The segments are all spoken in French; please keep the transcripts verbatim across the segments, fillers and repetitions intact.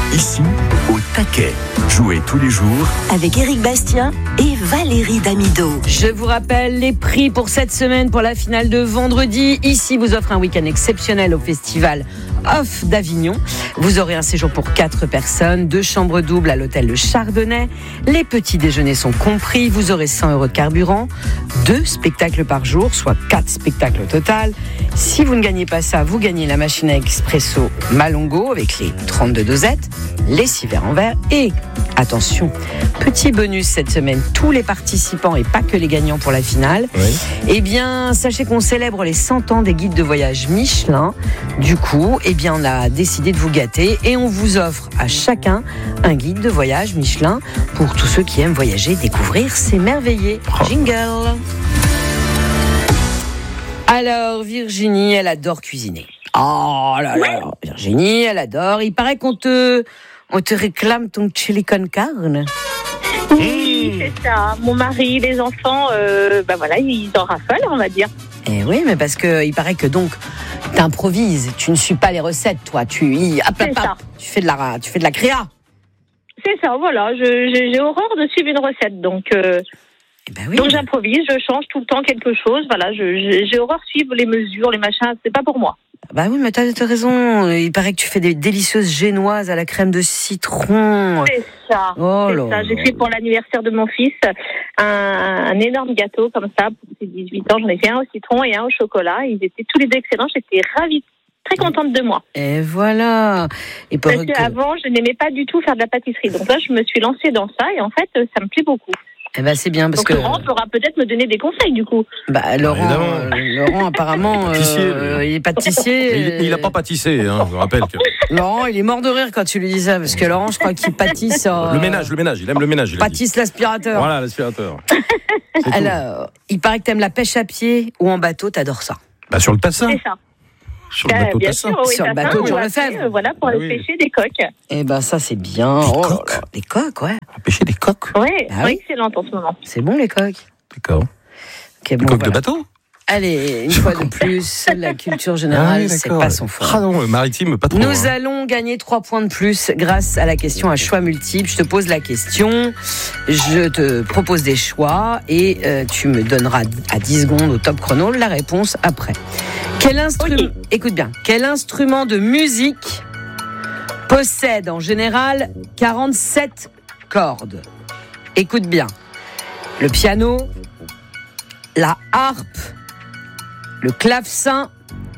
Ici, au taquet. Jouez tous les jours avec Éric Bastien et Valérie Damido. Je vous rappelle les prix pour cette semaine pour la finale de vendredi. Ici vous offre un week-end exceptionnel au festival Off d'Avignon. Vous aurez un séjour pour quatre personnes, deux chambres doubles à l'hôtel Le Chardonnay. Les petits déjeuners sont compris. Vous aurez cent euros de carburant, deux spectacles par jour, soit quatre spectacles au total. Si vous ne gagnez pas ça, vous gagnez la machine à expresso Malongo avec les trente-deux dosettes, les six verres en verre et, attention, petit bonus cette semaine, tous les participants et pas que les gagnants pour la finale. Oui. Eh bien, sachez qu'on célèbre les cent ans des guides de voyage Michelin. Du coup, eh bien, on a décidé de vous gâter et on vous offre à chacun un guide de voyage Michelin pour tous ceux qui aiment voyager, découvrir, s'émerveiller. Jingle. Alors, Virginie, elle adore cuisiner. Oh là là, Virginie, elle adore. Il paraît qu'on te, on te réclame ton chili con carne. Oui, c'est ça. Mon mari, les enfants, euh, ben voilà, ils en raffolent, on va dire. Eh oui, mais parce que il paraît que donc t'improvises. Tu ne suis pas les recettes, toi. Tu, y, hop, hop, hop, tu fais de la, tu fais de la créa. C'est ça, voilà. Je, j'ai, j'ai horreur de suivre une recette, donc. Euh... Eh ben oui. Donc j'improvise, je change tout le temps quelque chose. Voilà, je, j'ai, j'ai horreur de suivre les mesures, les machins. C'est pas pour moi. Bah oui, mais t'as, t'as raison. Il paraît que tu fais des délicieuses génoises à la crème de citron. C'est ça. Oh c'est là ça. J'ai fait pour l'anniversaire de mon fils un, un énorme gâteau comme ça pour ses dix-huit ans. J'en ai fait un au citron et un au chocolat. Ils étaient tous les deux excellents. J'étais ravie, très contente de moi. Et voilà. Et pour Parce que... qu'avant, je n'aimais pas du tout faire de la pâtisserie. Donc là, je me suis lancée dans ça et en fait, ça me plaît beaucoup. Eh ben c'est bien parce Donc que Laurent pourra peut-être me donner des conseils du coup. Bah Laurent, euh, Laurent apparemment euh, il est pâtissier. Il, il a pas pâtissé, hein, je vous rappelle que. Laurent, il est mort de rire quand tu lui dis ça parce que Laurent, je crois qu'il pâtisse. Euh, le ménage, le ménage, il aime le ménage. Il pâtisse l'aspirateur. Voilà l'aspirateur. Alors, tout. Il paraît que t'aimes la pêche à pied ou en bateau, t'adores ça. Bah sur le Tassin. C'est ça. Sur le bateau bien Tassin. sûr, oui, sur le bateau de Jean Lefebvre. Euh, voilà, pour ah, aller oui. pêcher des coques. Eh ben ça c'est bien. Des oh, coques. Là, là. Des coques, ouais. Pêcher des coques. Oui, ah, oui. excellente en ce moment. C'est bon les coques. D'accord. Okay, des bon, coques voilà. de bateau. Allez, une fois de plus, la culture générale, ah, c'est pas son fort. Ah non, maritime, pas trop. Nous hein. allons gagner trois points de plus grâce à la question à choix multiples. Je te pose la question, je te propose des choix et euh, tu me donneras à dix secondes au top chrono la réponse après. Quel instrument, okay. Écoute bien, quel instrument de musique possède en général quarante-sept cordes? Écoute bien, le piano, la harpe, le clavecin,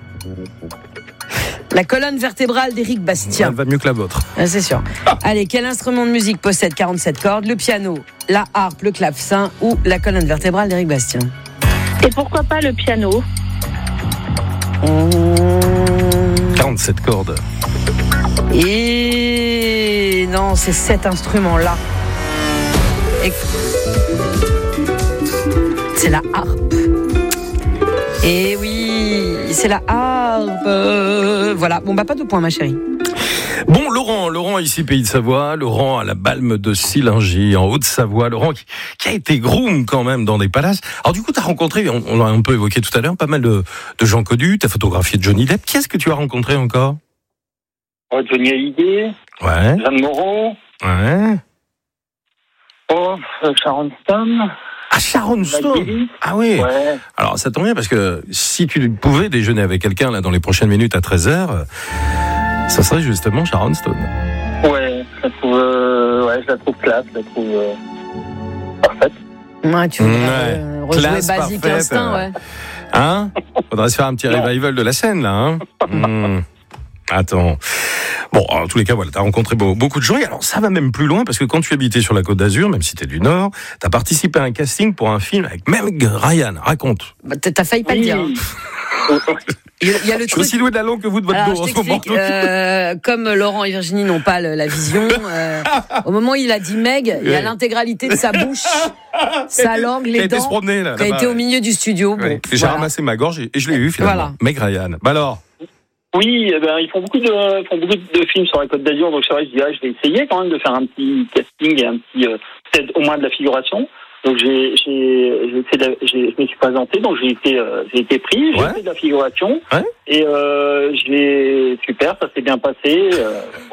la colonne vertébrale d'Éric Bastien. Elle va mieux que la vôtre. Ah, c'est sûr. Allez, quel instrument de musique possède quarante-sept cordes? Le piano, la harpe, le clavecin ou la colonne vertébrale d'Éric Bastien? Et pourquoi pas le piano? Mmh. quarante-sept cordes. Et non, c'est cet instrument-là. Et... C'est la harpe. Et oui, c'est la harpe. Euh, voilà. Bon, bah, pas de points, ma chérie. Bon, Laurent, Laurent ici, Pays de Savoie, Laurent à la Balme de Sillingy, en Haute-Savoie, Laurent qui, qui a été groom quand même dans des palaces. Alors du coup, tu as rencontré, on, on l'a un peu évoqué tout à l'heure, pas mal de, de gens connus, tu as photographié Johnny Depp. Qui est-ce que tu as rencontré encore? Oh, Johnny Hallyday, ouais. Jeanne Moreau, ouais. oh, Sharon Stone. Ah, Sharon Stone. Ah oui. Ouais. Alors ça tombe bien parce que si tu pouvais déjeuner avec quelqu'un là dans les prochaines minutes à treize heures, ça serait justement Sharon Stone. Ouais, je la trouve, euh, ouais, je la trouve classe, je la trouve euh, parfaite. Ouais, tu voudrais ouais. euh, rejouer Classe Basique parfaite, Instinct, ouais. Hein? Faudrait se faire un petit revival de la scène là, hein? mmh. Attends. Bon, en tous les cas, voilà, t'as rencontré beaucoup de gens. Et alors, ça va même plus loin, parce que quand tu habitais sur la Côte d'Azur, même si t'es du Nord, t'as participé à un casting pour un film avec Meg Ryan. Raconte. Bah, t'as failli pas oui. le dire. Il y a, il y a le je truc... suis aussi doué de la langue que vous de votre Alors, dos en ce moment. Euh, comme Laurent et Virginie n'ont pas le, la vision, euh, au moment où il a dit Meg, il y a l'intégralité de sa bouche, sa langue, les dents, promené, là, qui a été au milieu du studio. Bon, ouais. J'ai voilà. ramassé ma gorge et, et je l'ai eu finalement. Voilà. Meg Ryan. Bah alors. Oui, eh ben, ils font beaucoup de font beaucoup de films sur la Côte d'Azur, donc c'est vrai, je dis, ah, je vais essayer quand même de faire un petit casting et un petit, euh, peut-être au moins de la figuration. Donc j'ai j'ai j'ai fait de, j'ai, je me suis présenté, donc j'ai été euh, j'ai été pris, j'ai ouais. fait de la figuration ouais. et euh, j'ai super, ça s'est bien passé, euh, voilà.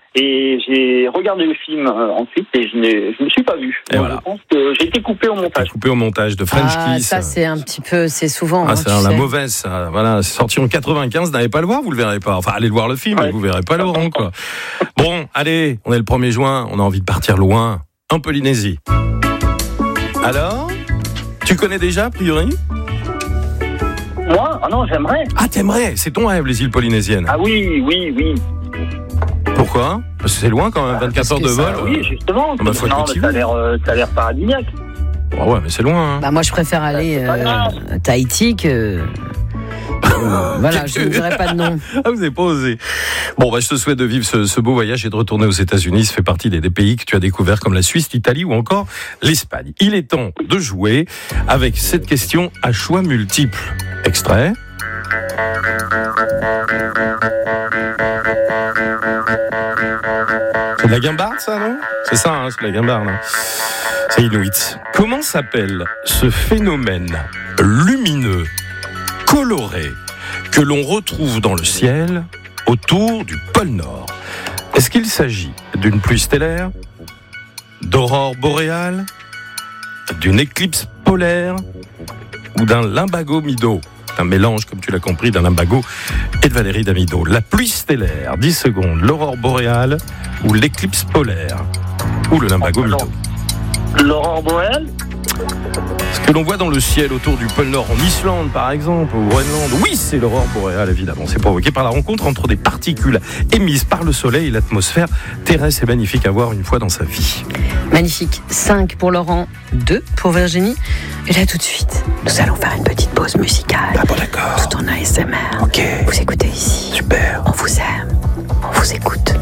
Et j'ai regardé le film euh, ensuite et je ne je me suis pas vu. Et Donc, voilà. Je pense que j'ai été coupé au montage. Coupé au montage de French Ah, Kiss. ça c'est un petit peu, c'est souvent. Ah, hein, c'est tu la sais. mauvaise, ça. Voilà, c'est sorti en quatre-vingt-quinze, n'allez pas le voir, vous le verrez pas. Enfin, allez le voir le film, Ouais. mais vous verrez pas Laurent, quoi. Bon, allez, on est le premier juin, on a envie de partir loin, en Polynésie. Alors, tu connais déjà, a priori? Moi, ah non, j'aimerais. Ah, t'aimerais, c'est ton rêve, les îles polynésiennes. Ah oui, oui, oui. Pourquoi? Parce que c'est loin quand même, vingt-quatre heures de vol. Ah, oui, justement. bah, faut être non, mais motivé. ça a l'air, euh, ça a l'air paradisiaque. Ah ouais, mais c'est loin. Hein. Bah, moi, je préfère aller c'est pas euh, grave. à Tahiti que. Euh, voilà, je ne dirai pas de nom. Ah, vous n'avez pas osé. Bon, bah, je te souhaite de vivre ce, ce beau voyage et de retourner aux États-Unis. Ça fait partie des, des pays que tu as découverts comme la Suisse, l'Italie ou encore l'Espagne. Il est temps de jouer avec cette question à choix multiples. Extrait. C'est de la guimbarde, ça, non? C'est ça, hein, c'est de la guimbarde. Hein. C'est Inuit. Comment s'appelle ce phénomène lumineux, coloré, que l'on retrouve dans le ciel autour du pôle Nord? Est-ce qu'il s'agit d'une pluie stellaire, d'aurore boréale, d'une éclipse polaire ou d'un limbago mido? Un mélange, comme tu l'as compris, d'un limbago et de Valérie Damido. La pluie stellaire, dix secondes, l'aurore boréale ou l'éclipse polaire ou le limbago mido. L'aurore boréale? Ce que l'on voit dans le ciel autour du pôle Nord, en Islande par exemple, au Groenland, oui, c'est l'aurore boréale évidemment. C'est provoqué par la rencontre entre des particules émises par le soleil et l'atmosphère terrestre. C'est magnifique à voir une fois dans sa vie. Magnifique. cinq pour Laurent, deux pour Virginie. Et là, tout de suite, nous allons faire une petite pause musicale. Ah bon, d'accord. Tout en A S M R. Ok. Vous écoutez ici. Super. On vous aime. On vous écoute.